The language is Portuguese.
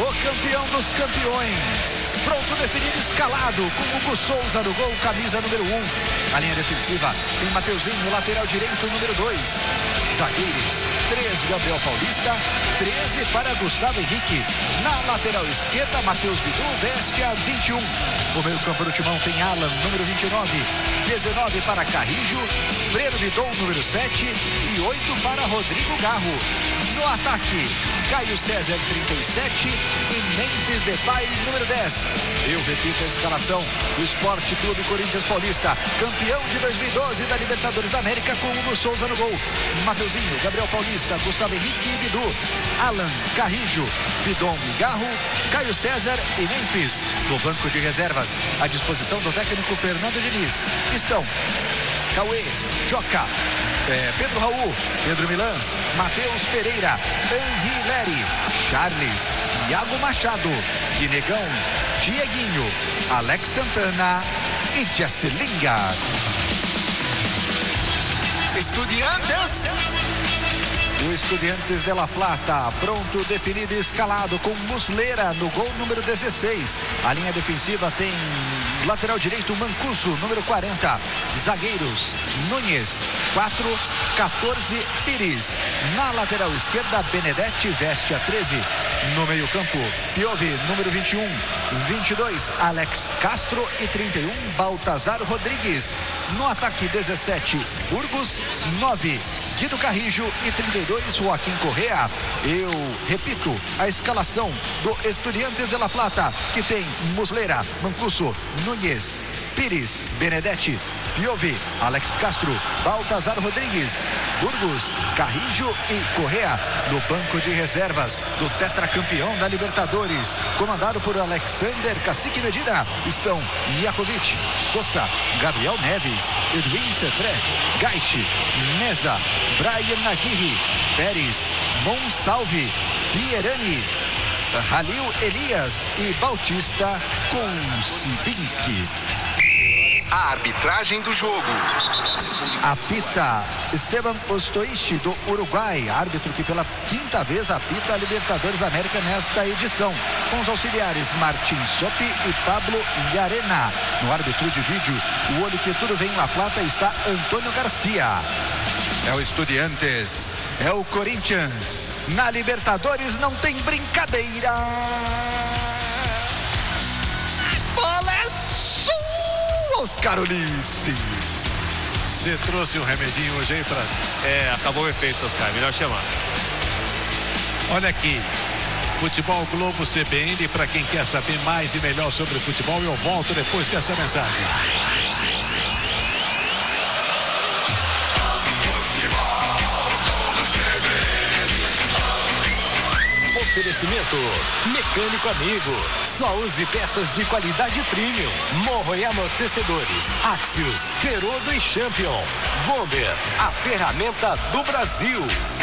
O campeão dos campeões. Pronto, definido, escalado, com Hugo Souza no gol, camisa número 1. Na linha defensiva tem Mateuzinho, lateral direito, número 2. Zagueiros, 3, Gabriel Paulista, 13 para Gustavo Henrique. Na lateral esquerda, Matheus Bidu, veste a 21. No meio campo do Timão tem Alan, número 29. 19 para Carrijo, Breno Bidon, número 7. E 8 para Rodrigo Garro. No ataque, Caio César, 37. E Memphis Depay, número 10. Eu repito a escalação do Esporte Clube Corinthians Paulista, campeão de 2012 da Libertadores da América, com Hugo Souza no gol. Mateuzinho, Gabriel Paulista, Gustavo Henrique e Bidu. Alan, Carrijo, Bidon e Garro, Caio César e Memphis. No banco de reservas, à disposição do técnico Fernando Diniz, estão Cauê, Joca, Pedro Raul, Pedro Milans, Matheus Pereira, Henri Leri, Charles, Iago Machado, Guinegão, Dieguinho, Alex Santana e Jesse Lingard. Estudiantes. O Estudiantes de La Plata, pronto, definido e escalado, com Muslera no gol, número 16. A linha defensiva tem lateral direito Mancuso, número 40. Zagueiros, Nunes, 4, 14, Pires. Na lateral esquerda, Benedetti, veste a 13. No meio campo, Piovi, número 21. 22, Alex Castro e 31, Baltazar Rodrigues. No ataque, 17, Burgos, 9, Guido Carrijo e 32, Joaquim Correa. Eu repito a escalação do Estudiantes de La Plata, que tem Muslera, Mancuso, Nunes, Pires, Benedetti, Piovi, Alex Castro, Baltazar Rodrigues, Burgos, Carrijo e Correa. No banco de reservas do tetracampeão da Libertadores, comandado por Alexander Cacique Medina, estão Iakovic, Sosa, Gabriel Neves, Edwin Cetré, Gaiti, Meza, Brian Aguirre, Pérez, Monsalve, Pierani, Halil Elias e Bautista com Sibinski. A arbitragem do jogo. Apita Esteban Ostoichi, do Uruguai, árbitro que pela 5ª vez apita a Libertadores América nesta edição, com os auxiliares Martin Sopi e Pablo Llarena. No árbitro de vídeo, o olho que tudo vem em La Plata, está Antônio Garcia. É o Estudiantes, é o Corinthians. Na Libertadores não tem brincadeira. Bola é sua, Oscar Ulisses. Você trouxe um remedinho hoje aí pra... acabou o efeito, Oscar, melhor chamar. Olha aqui, Futebol Globo CBN, para quem quer saber mais e melhor sobre futebol, eu volto depois dessa mensagem. Oferecimento Mecânico Amigo. Só use peças de qualidade premium. Morro e amortecedores. Axios, Ferodo e Champion. Vomber, a ferramenta do Brasil.